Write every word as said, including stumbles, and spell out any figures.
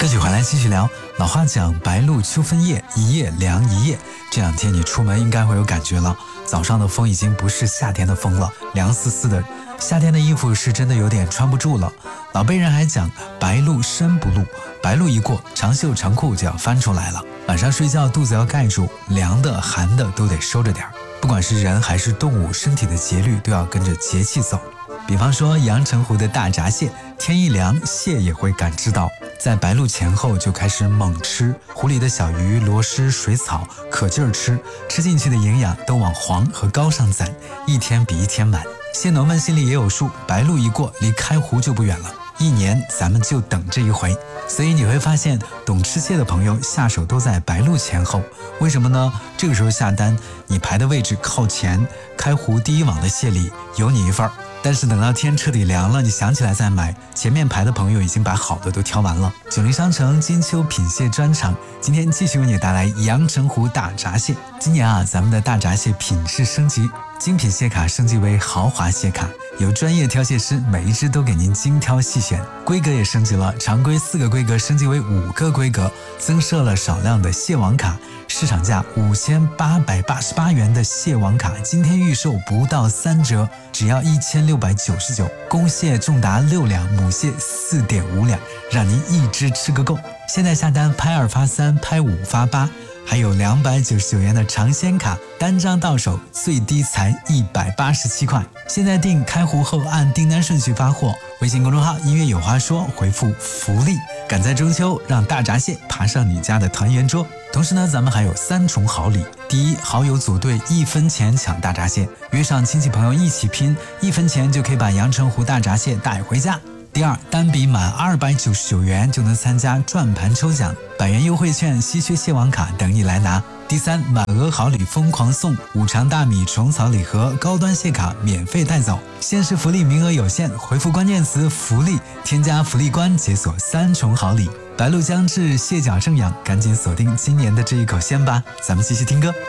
歌曲回来继续聊。老话讲白露秋分夜，一夜凉一夜。这两天你出门应该会有感觉了，早上的风已经不是夏天的风了，凉丝丝的。夏天的衣服是真的有点穿不住了。老辈人还讲白露身不露，白露一过，长袖长裤就要翻出来了。晚上睡觉肚子要盖住，凉的寒的都得收着点。不管是人还是动物，身体的节律都要跟着节气走。比方说阳澄湖的大闸蟹，天一凉，蟹也会感知到，在白露前后就开始猛吃，湖里的小鱼、螺蛳、水草可劲儿吃，吃进去的营养都往黄和膏上攒，一天比一天满。蟹农们心里也有数，白露一过，离开湖就不远了，一年咱们就等这一回。所以你会发现，懂吃蟹的朋友下手都在白露前后。为什么呢？这个时候下单，你排的位置靠前，开湖第一网的蟹里有你一份儿。但是等到天彻底凉了，你想起来再买，前面排的朋友已经把好的都挑完了。九零商城金秋品蟹专场，今天继续为你带来阳澄湖大闸蟹。今年啊，咱们的大闸蟹品质升级，精品蟹卡升级为豪华蟹卡，有专业挑蟹师，每一只都给您精挑细选。规格也升级了，常规四个规格升级为五个规格，增设了少量的蟹王卡，市场价五千八百八十八元的蟹王卡，今天预售不到三折，只要一千六百九十九。公蟹重达六两，母蟹四点五两，让您一只吃个够。现在下单拍二发三，拍五发八。还有两百九十九元的尝鲜卡，单张到手最低才一百八十七块。现在订开湖后按订单顺序发货，微信公众号音乐有话说，回复福利，赶在中秋让大闸蟹爬上你家的团圆桌。同时呢，咱们还有三重好礼。第一，好友组队一分钱抢大闸蟹，约上亲戚朋友一起拼，一分钱就可以把阳澄湖大闸蟹带回家。第二，单笔满二百九十九元就能参加转盘抽奖，百元优惠券、稀缺蟹王卡等你来拿。第三，满额好礼疯狂送五常大米虫草礼盒、高端蟹卡免费带走。限时福利名额有限，回复关键词福利，添加福利官解锁三重好礼。白露将至，蟹脚正养，赶紧锁定今年的这一口鲜吧。咱们继续听歌。